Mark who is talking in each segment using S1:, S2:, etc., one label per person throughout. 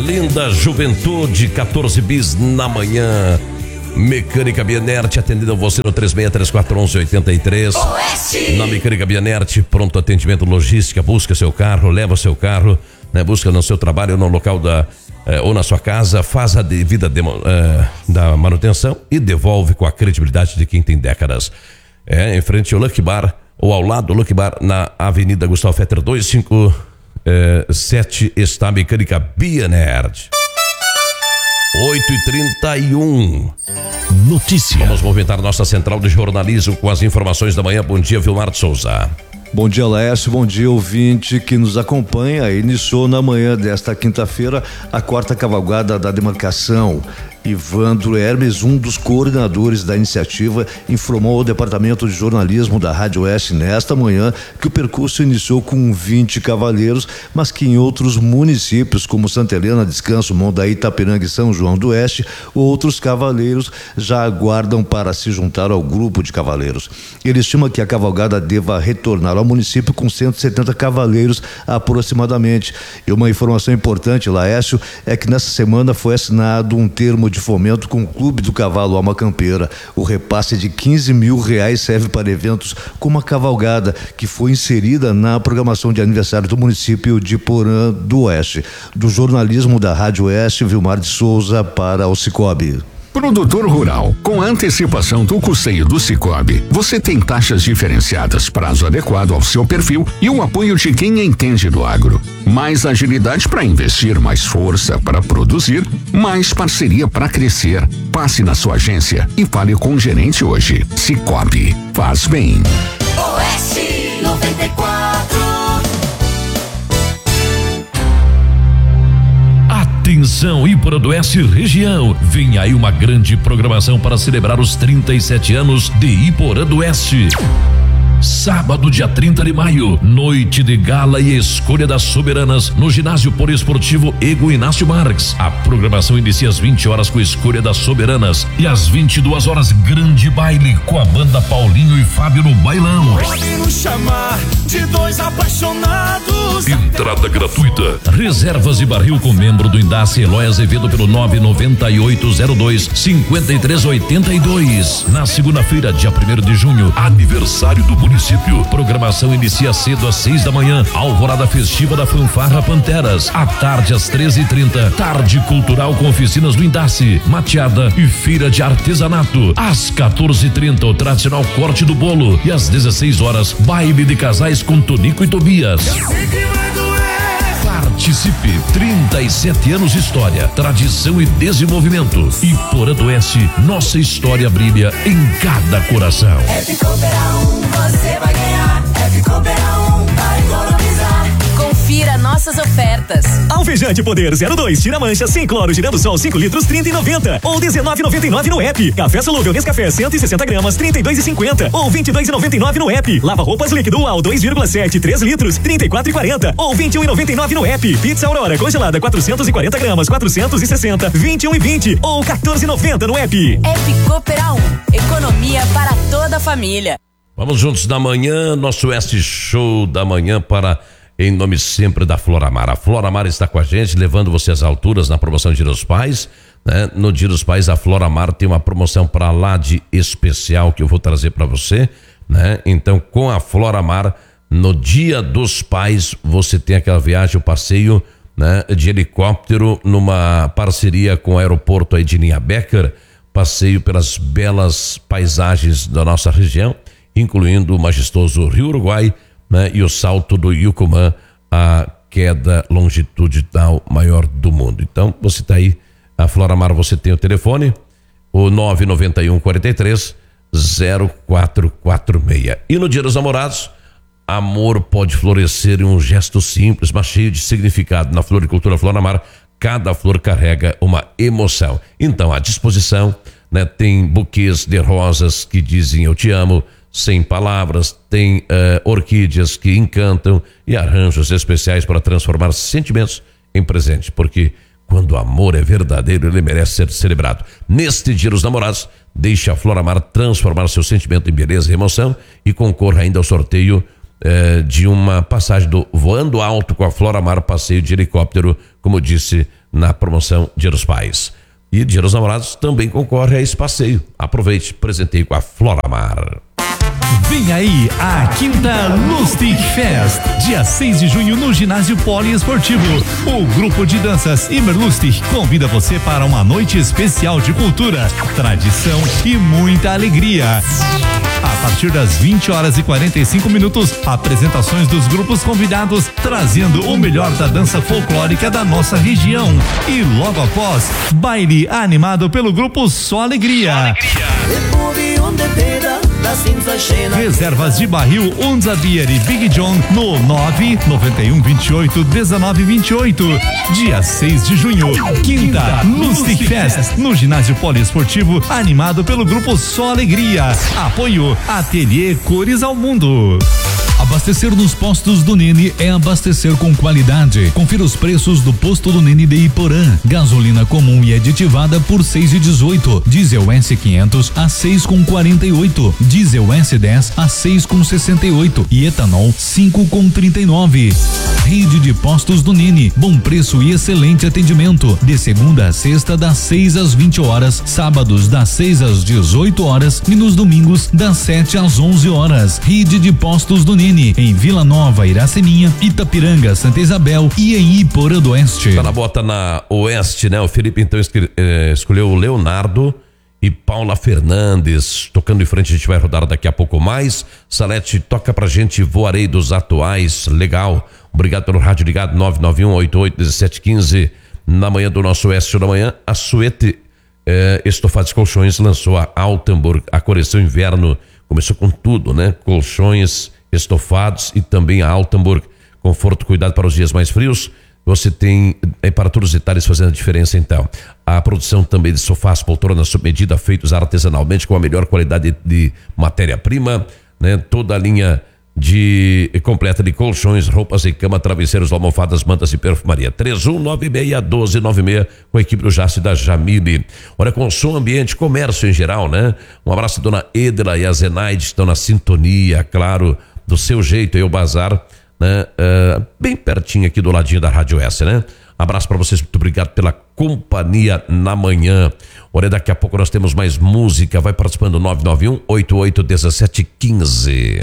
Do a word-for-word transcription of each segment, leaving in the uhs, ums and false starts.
S1: linda juventude, quatorze bis na manhã. Mecânica Bienerte, atendendo você no três seis três quatro um um oito três. Oeste. Na Mecânica Bienerte, pronto atendimento, logística, busca seu carro, leva seu carro, né, busca no seu trabalho, no local da eh, ou na sua casa, faz a devida demo, eh, da manutenção e devolve com a credibilidade de quem tem décadas. É, em frente ao Lucky Bar, ou ao lado do Lucky Bar, na Avenida Gustavo Fetter duzentos e cinquenta e sete, está a Mecânica Bienerte. oito e trinta e um. Notícia. Vamos movimentar nossa central de jornalismo com as informações da manhã. Bom dia, Vilmar de Souza.
S2: Bom dia, Laércio. Bom dia, ouvinte que nos acompanha. Iniciou na manhã desta quinta-feira a quarta cavalgada da demarcação. Ivandro Hermes, um dos coordenadores da iniciativa, informou ao Departamento de Jornalismo da Rádio Oeste nesta manhã que o percurso iniciou com vinte cavaleiros, mas que em outros municípios, como Santa Helena, Descanso, Mondaí, Itapiranga e São João do Oeste, outros cavaleiros já aguardam para se juntar ao grupo de cavaleiros. Ele estima que a cavalgada deva retornar ao município com cento e setenta cavaleiros aproximadamente. E uma informação importante, Laércio, é que nessa semana foi assinado um termo de fomento com o Clube do Cavalo Alma Campeira. O repasse de quinze mil reais serve para eventos como a cavalgada, que foi inserida na programação de aniversário do município de Porã do Oeste. Do jornalismo da Rádio Oeste, Vilmar de Souza para o Cicobi.
S3: Produtor rural, com a antecipação do custeio do Cicobi, você tem taxas diferenciadas, prazo adequado ao seu perfil e o apoio de quem entende do agro. Mais agilidade para investir, mais força para produzir, mais parceria para crescer. Passe na sua agência e fale com o gerente hoje. Cicobi, faz bem.
S4: Oeste noventa e quatro.
S1: Atenção, Ipora do Oeste região, vem aí uma grande programação para celebrar os trinta e sete anos de Ipora do Oeste. Sábado, dia trinta de maio, noite de gala e escolha das soberanas no ginásio poliesportivo Ego Inácio Marques. A programação inicia às vinte horas com escolha das soberanas e às vinte e duas horas grande baile com a banda Paulinho e Fábio no bailão.
S4: Pode nos chamar de dois apaixonados.
S1: Entrada gratuita. Reservas e barril com membro do Indace Eloy Azevedo pelo nove nove oito zero dois cinco três oito dois. Na segunda-feira, dia primeiro de junho, aniversário do município. Programação inicia cedo às seis da manhã. Alvorada festiva da Fanfarra Panteras. À tarde às treze e trinta. Tarde cultural com oficinas do Indace, mateada e feira de artesanato. Às quatorze e trinta, o tradicional corte do bolo. E às dezesseis horas, baile de casais com Tonico e Tobias. Participe. trinta e sete anos de história, tradição e desenvolvimento. Ipora do Oeste, nossa história brilha em cada coração.
S4: É Ficopera um, você vai ganhar. É Ficopera um, vai economizar.
S5: Confira nossas ofertas.
S6: Alvejante Poder zero dois, tira mancha sem cloro, girando sol cinco litros, trinta e noventa ou dezenove e noventa e nove no app. Café solúvel Nescafé cento e sessenta gramas, trinta e dois e cinquenta ou vinte e dois e noventa e nove no app. Lava roupas líquido ao dois vírgula sete, três litros, trinta e quatro e quarenta ou vinte e um e noventa e nove no app. Pizza Aurora congelada quatrocentos e quarenta gramas, quatrocentos e sessenta, vinte e um e vinte ou quatorze e noventa no app.
S5: App Coopera um, economia para toda a família.
S1: Vamos juntos da manhã, nosso Oeste Show da manhã para em nome sempre da Floramar. A Floramar está com a gente, levando você às alturas na promoção Dia dos Pais, né? No Dia dos Pais, a Floramar tem uma promoção para lá de especial que eu vou trazer para você, né? Então, com a Floramar, no Dia dos Pais, você tem aquela viagem, o passeio, né, de helicóptero numa parceria com o aeroporto aí de Linha Becker, passeio pelas belas paisagens da nossa região, incluindo o majestoso Rio Uruguai, né, e o salto do Yucumã, a queda longitudinal maior do mundo. Então, você está aí, a Floramar, você tem o telefone, o nove nove um, quatro três, zero quatro quatro seis. E no Dia dos Namorados, amor pode florescer em um gesto simples, mas cheio de significado. Na Floricultura Floramar, cada flor carrega uma emoção. Então, à disposição, né, tem buquês de rosas que dizem eu te amo, sem palavras, tem uh, orquídeas que encantam e arranjos especiais para transformar sentimentos em presente, porque quando o amor é verdadeiro, ele merece ser celebrado. Neste Dia dos Namorados, deixe a Floramar transformar seu sentimento em beleza e emoção e concorra ainda ao sorteio uh, de uma passagem do Voando Alto com a Floramar, passeio de helicóptero, como disse, na promoção Dia dos Pais. E Dia dos Namorados também concorre a esse passeio. Aproveite, presenteie com a Floramar.
S7: Vem aí a quinta Lustig Fest, dia seis de junho no ginásio poliesportivo. O grupo de danças Imerlustig convida você para uma noite especial de cultura, tradição e muita alegria. A partir das vinte horas e quarenta e cinco minutos, apresentações dos grupos convidados, trazendo o melhor da dança folclórica da nossa região. E logo após, baile animado pelo grupo Só Alegria. Reservas de barril Unza Beer e Big John no nove nove um dois oito um nove dois oito. Dia seis de junho, quinta Lustig Fest no ginásio poliesportivo, animado pelo grupo Só Alegria. Apoio Ateliê Cores ao Mundo.
S8: Abastecer nos postos do Nene é abastecer com qualidade. Confira os preços do posto do Nene de Iporã. Gasolina comum e aditivada por seis e dezoito. Diesel S quinhentos a seis com quarenta e oito. Diesel S dez a seis com sessenta e oito. E etanol cinco com trinta e nove. Rede de postos do Nene. Bom preço e excelente atendimento. De segunda a sexta, das seis às vinte horas. Sábados, das seis às dezoito horas. E nos domingos, das sete às onze horas. Rede de postos do Nene. Em Vila Nova, Iraceminha, Itapiranga, Santa Isabel e em Iporã do Oeste.
S1: Tá na bota na Oeste, né? O Felipe então escolheu o Leonardo e Paula Fernandes tocando em frente. A gente vai rodar daqui a pouco mais. Salete, toca pra gente Voarei dos Atuais, legal. Obrigado pelo rádio ligado nove nove um oito oito um sete um cinco. Na manhã do nosso Oeste da Manhã, a Suete eh, Estofados Colchões lançou a Altenburg, a coleção inverno. Começou com tudo, né? Colchões, estofados e também a Altenburg, conforto, cuidado para os dias mais frios. Você tem é, para todos os detalhes fazendo a diferença. Então, a produção também de sofás, poltronas sob medida, feitos artesanalmente com a melhor qualidade de, de matéria-prima, né? Toda a linha de completa de colchões, roupas e cama, travesseiros, almofadas, mantas e perfumaria. três um nove seis, um dois nove seis, com a equipe do Jace da Jamile. Olha, com som, ambiente, comércio em geral, né? Um abraço a dona Edla e a Zenaide, estão na sintonia, claro, do seu jeito aí o bazar, né? Uh, bem pertinho aqui do ladinho da Rádio S, né? Abraço para vocês, muito obrigado pela companhia na manhã. Olha, daqui a pouco nós temos mais música. Vai participando nove nove um oito oito um sete um cinco.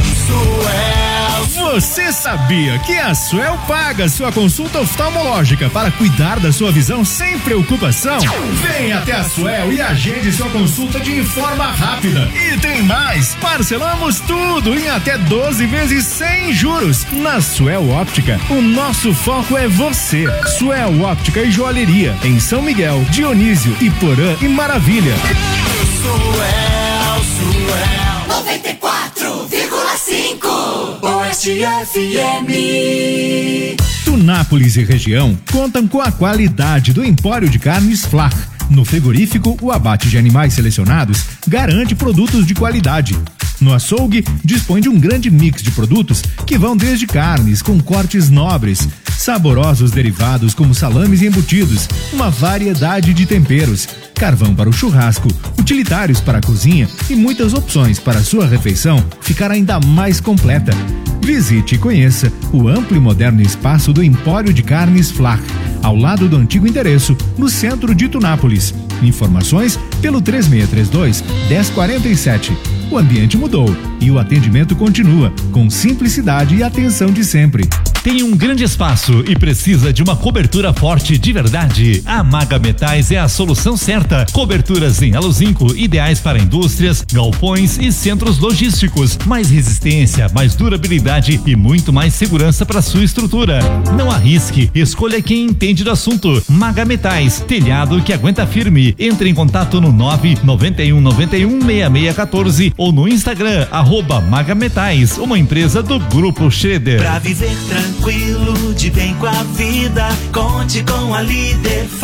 S6: Você sabia que a Suel paga sua consulta oftalmológica para cuidar da sua visão sem preocupação? Venha até a Suel e agende sua consulta de forma rápida. E tem mais, parcelamos tudo em até doze vezes sem juros. Na Suel Óptica, o nosso foco é você. Suel Óptica e Joalheria, em São Miguel, Dionísio, Iporã e Maravilha.
S4: Suel, Suel, noventa e quatro vírgula cinco. Oeste F M.
S6: Tunápolis e região contam com a qualidade do Empório de Carnes Flach. No frigorífico, o abate de animais selecionados garante produtos de qualidade. No açougue, dispõe de um grande mix de produtos que vão desde carnes com cortes nobres, saborosos derivados como salames e embutidos, uma variedade de temperos, carvão para o churrasco, utilitários para a cozinha e muitas opções para a sua refeição ficar ainda mais completa. Visite e conheça o amplo e moderno espaço do Empório de Carnes Flach, ao lado do antigo endereço, no centro de Tunápolis. Informações pelo três seis três dois, um zero quatro sete. O ambiente mudou e o atendimento continua com simplicidade e atenção de sempre.
S7: Tem um grande espaço e precisa de uma cobertura forte de verdade? A Maga Metais é a solução certa. Coberturas em aluzinco, ideais para indústrias, galpões e centros logísticos. Mais resistência, mais durabilidade e muito mais segurança para sua estrutura. Não arrisque, escolha quem entende do assunto. Maga Metais, telhado que aguenta firme. Entre em contato no nove nove um nove um seis seis um quatro ou no Instagram, arroba Maga Metais, uma empresa do Grupo Schroeder.
S4: Pra viver tranquilo, de bem com a vida, conte com a Líder Farma.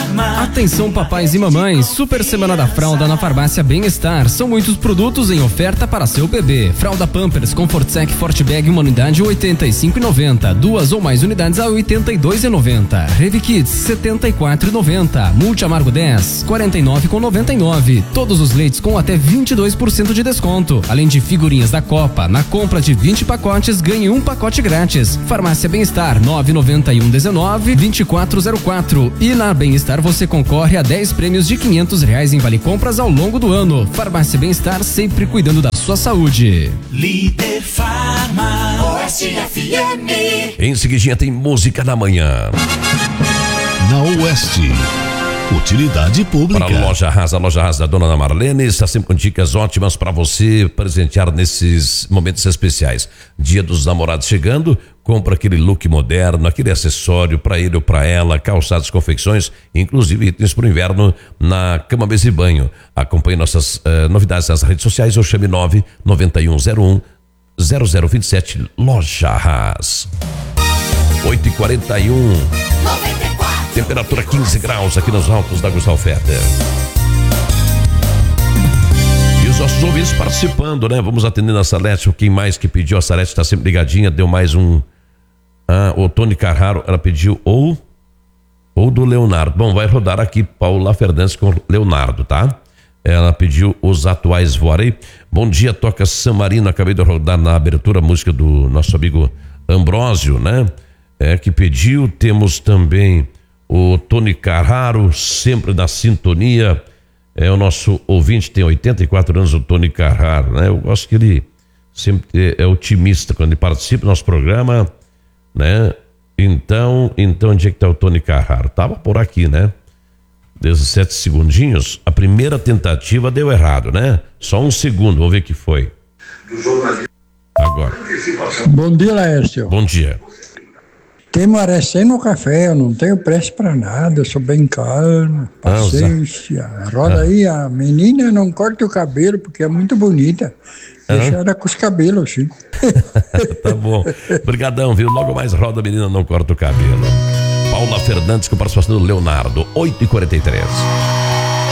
S9: Atenção papais e mamães, Super Semana da Fralda na Farmácia Bem-Estar. São muitos produtos em oferta para seu bebê. Fralda Pampers Comfort Sec Forte Bag, uma unidade oitenta e cinco reais e noventa centavos. Duas ou mais unidades a oitenta e dois reais e noventa centavos. Revi Kids setenta e quatro reais e noventa centavos. Multi Amargo dez, quarenta e nove reais e noventa e nove centavos. Todos os leites com até vinte e dois por cento de desconto. Além de figurinhas da Copa. Na compra de vinte pacotes, ganhe um pacote grátis. Farmácia Bem-Estar nove nove um dezenove, vinte e quatro zero quatro. E na Bem-Estar você concorre a dez prêmios de quinhentos reais em vale compras ao longo do ano. Farmácia Bem-Estar, sempre cuidando da sua saúde.
S4: Líder Farma, Oeste F M.
S1: Em seguidinha tem música na manhã.
S10: Na Oeste, utilidade pública.
S1: Para a Loja Rasa, a Loja Rasa da Dona Ana Marlene está sempre com dicas ótimas para você presentear nesses momentos especiais. Dia dos Namorados chegando, compra aquele look moderno, aquele acessório para ele ou para ela, calçados, confecções, inclusive itens para o inverno na cama, mesa e banho. Acompanhe nossas uh, novidades nas redes sociais ou chame nove nove um zero um zero zero dois sete. Loja Ras. oito e quarenta e um. Temperatura quinze graus aqui nos altos da Gustavo Ferter. E os nossos ouvintes participando, né? Vamos atendendo a Salete. Quem mais que pediu? A Salete está sempre ligadinha. Deu mais um. Ah, o Tony Carraro, ela pediu ou ou do Leonardo. Bom, vai rodar aqui Paula Fernandes com Leonardo, tá? Ela pediu Os Atuais Voarei. Bom dia, toca San Marino. Acabei de rodar na abertura a música do nosso amigo Ambrósio, né? É, que pediu. Temos também o Tony Carraro, sempre na sintonia. É o nosso ouvinte, tem oitenta e quatro anos, o Tony Carraro, né? Eu gosto que ele sempre é otimista quando ele participa do nosso programa, né? Então, então onde é que tá o Tony Carraro? Tava por aqui, né? dezessete segundinhos. A primeira tentativa deu errado, né? Só um segundo, vamos ver o que foi. Agora.
S11: Bom dia, Laércio.
S1: Bom dia.
S11: Tem Marecém no café, eu não tenho pressa pra nada, eu sou bem calmo, paciência. Ah, Roda ah. aí, a menina não corta o cabelo porque é muito bonita. Deixa ah. ela com os cabelos, assim.
S1: Tá bom. Obrigadão, viu? Logo mais roda, a menina não corta o cabelo. Paula Fernandes com participação do Leonardo, oito e quarenta e três.